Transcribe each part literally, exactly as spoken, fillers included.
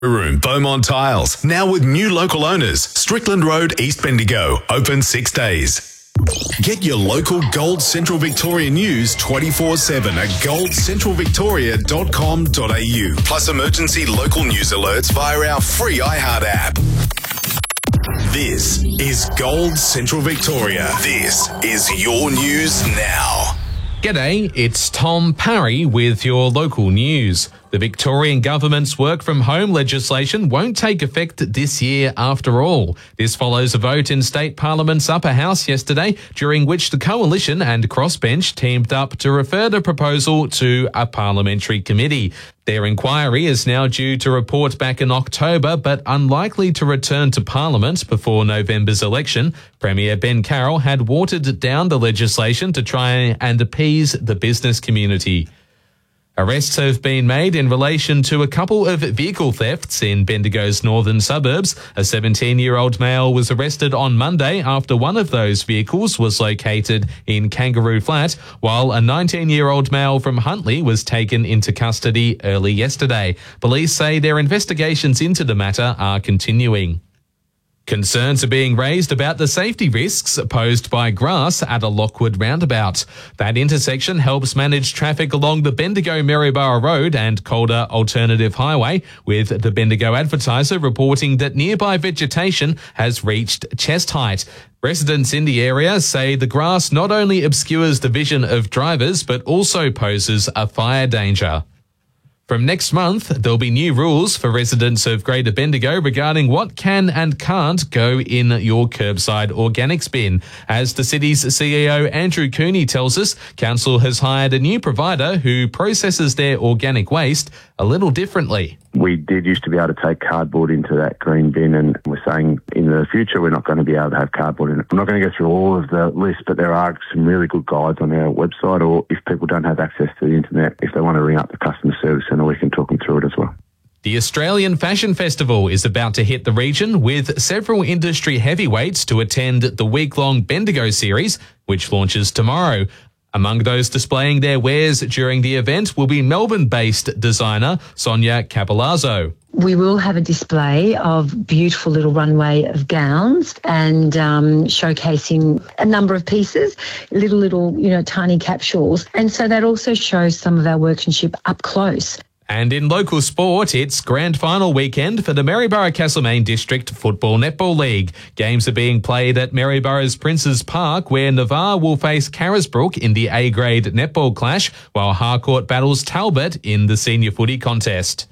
Room Beaumont Tiles, now with new local owners. Strickland Road, East Bendigo, open six days. Get your local Gold Central Victoria news twenty-four seven at gold central victoria dot com dot a u. Plus emergency local news alerts via our free iHeart app. This is Gold Central Victoria. This is your news now. G'day, it's Tom Parry with your local news. The Victorian government's work from home legislation won't take effect this year after all. This follows a vote in State Parliament's upper house yesterday, during which the Coalition and Crossbench teamed up to refer the proposal to a parliamentary committee. Their inquiry is now due to report back in October, but unlikely to return to Parliament before November's election. Premier Ben Carroll had watered down the legislation to try and appease the business community. Arrests have been made in relation to a couple of vehicle thefts in Bendigo's northern suburbs. A seventeen-year-old male was arrested on Monday after one of those vehicles was located in Kangaroo Flat, while a nineteen-year-old male from Huntley was taken into custody early yesterday. Police say their investigations into the matter are continuing. Concerns are being raised about the safety risks posed by grass at a Lockwood roundabout. That intersection helps manage traffic along the Bendigo-Maryborough Road and Calder Alternative Highway, with the Bendigo Advertiser reporting that nearby vegetation has reached chest height. Residents in the area say the grass not only obscures the vision of drivers but also poses a fire danger. From next month, there'll be new rules for residents of Greater Bendigo regarding what can and can't go in your curbside organics bin. As the city's C E O Andrew Cooney tells us, Council has hired a new provider who processes their organic waste a little differently. We did used to be able to take cardboard into that green bin, and we're saying in the future we're not going to be able to have cardboard in it. I'm not going to go through all of the list, but there are some really good guides on our website, or if people don't have access to the internet, if they want to ring up the customer service centre, we can talk them through it as well. The Australian Fashion Festival is about to hit the region, with several industry heavyweights to attend the week-long Bendigo series, which launches tomorrow. Among those displaying their wares during the event will be Melbourne-based designer Sonia Capilazzo. We will have a display of beautiful little runway of gowns and um, showcasing a number of pieces, little, little, you know, tiny capsules. And so that also shows some of our workmanship up close. And in local sport, it's grand final weekend for the Maryborough-Castlemaine District Football Netball League. Games are being played at Maryborough's Princes Park, where Navarre will face Carisbrook in the A-grade netball clash, while Harcourt battles Talbot in the senior footy contest.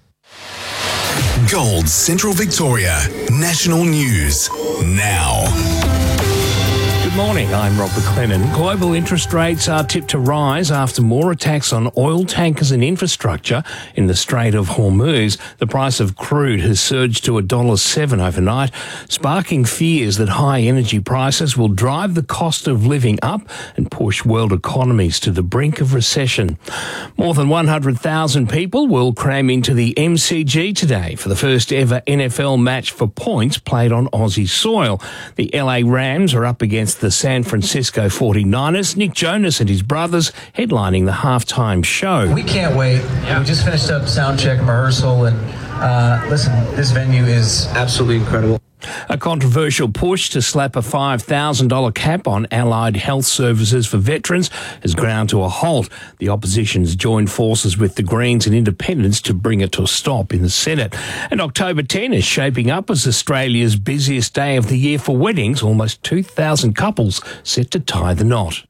Gold Central Victoria, national news now. Good morning, I'm Rob McLennan. Global interest rates are tipped to rise after more attacks on oil tankers and infrastructure in the Strait of Hormuz. The price of crude has surged to one dollar seven overnight, sparking fears that high energy prices will drive the cost of living up and push world economies to the brink of recession. More than one hundred thousand people will cram into the M C G today for the first ever N F L match for points played on Aussie soil. The L A Rams are up against the San Francisco forty-niners. Nick Jonas and his brothers headlining the halftime show. We can't wait. Yeah. We just finished up sound check rehearsal, and uh, listen, this venue is absolutely incredible. A controversial push to slap a five thousand dollars cap on allied health services for veterans has ground to a halt. The opposition's joined forces with the Greens and Independents to bring it to a stop in the Senate. And October tenth is shaping up as Australia's busiest day of the year for weddings. Almost two thousand couples set to tie the knot.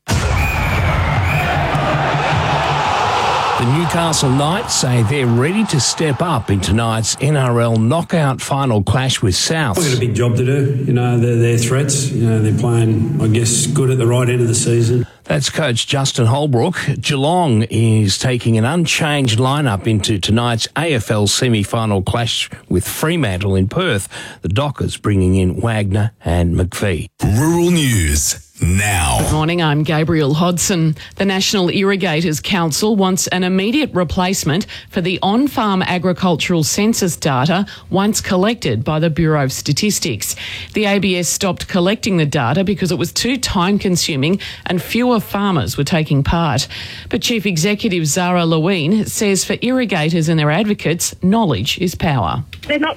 The Newcastle Knights say they're ready to step up in tonight's N R L knockout final clash with Souths. We've got a big job to do. You know, they're, they're threats. You know, they're playing, I guess, good at the right end of the season. That's coach Justin Holbrook. Geelong is taking an unchanged lineup into tonight's A F L semi-final clash with Fremantle in Perth. The Dockers bringing in Wagner and McVie. Rural news now. Good morning, I'm Gabriel Hodson. The National Irrigators Council wants an immediate replacement for the on-farm agricultural census data once collected by the Bureau of Statistics. The A B S stopped collecting the data because it was too time-consuming and fewer farmers were taking part. But Chief Executive Zara Lewin says for irrigators and their advocates, knowledge is power. They're not